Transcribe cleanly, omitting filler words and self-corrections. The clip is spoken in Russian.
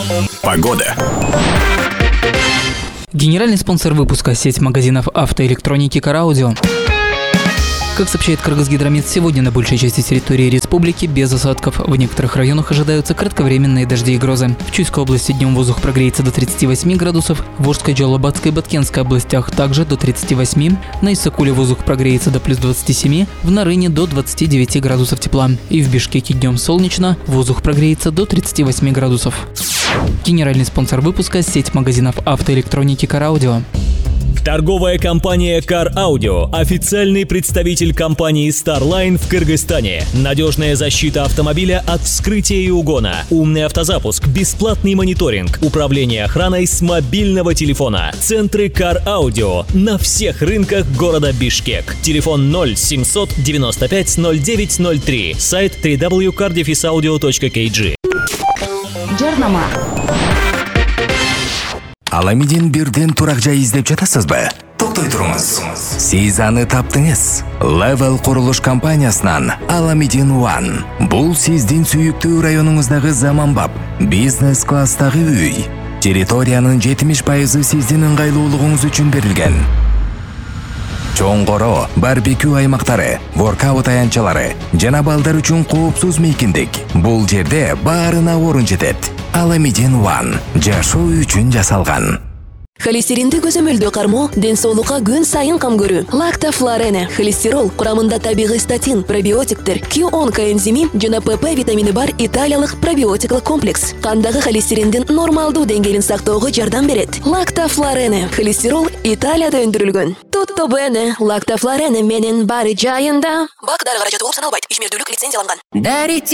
Погода. Генеральный спонсор выпуска – сеть магазинов автоэлектроники Car Audio. Как сообщает Кыргызгидромет, сегодня на большей части территории республики без осадков. В некоторых районах ожидаются кратковременные дожди и грозы. В Чуйской области днем воздух прогреется до 38 градусов, в Волжской, Джалабадской и Баткенской областях также до 38, на Иссыкуле воздух прогреется до плюс 27, в Нарыне до 29 градусов тепла. И в Бишкеке днем солнечно, воздух прогреется до 38 градусов. Генеральный спонсор выпуска – сеть магазинов автоэлектроники Car Audio. Торговая компания Car Audio – официальный представитель компании Starline в Кыргызстане. Надежная защита автомобиля от вскрытия и угона, умный автозапуск, бесплатный мониторинг, управление охраной с мобильного телефона. Центры Car Audio на всех рынках города Бишкек. Телефон 0700 95 0903. Сайт www.cardefisaudio.kg. Жарнама. Аламидин бирден турак жай издеп жатасызбы? Токтой туруңуз. Сиз аны таптыңыз. Level курулуш компаниясынан Аламидин One. Бул сиздин сүйүктүү районуңуздагы заманбап бизнес класстагы үй. Территориянын 70% сиздин ыңгайлуулугуңуз үчүн берилген. Чоңгоро, барбекю аймактары, воркаут аянтчалары жана балдар үчүн коопсуз мейкиндик. Бул жерде баарына орун жетет. Аламидин One жашоо үчүн жасалган. Холестеринди көзөмөлдөө кармоо ден соолукка күн сайын кам көрүү. Лактофлорене холестерол курамында табигый статин, пробиотиктер, Q10 коэнзими жана ПП витамини бар италиялык пробиотиклык комплекс кандагы холестериндин нормалдуу деңгээлин сактоого жардам берет. Лактофлорене холестерол Италияда өндүрүлгөн. Tutto bene, лактофлорене менен баары жайында. Бак дары каражаты ооп саналбайт. Ишмердүүлүк лицензияланган.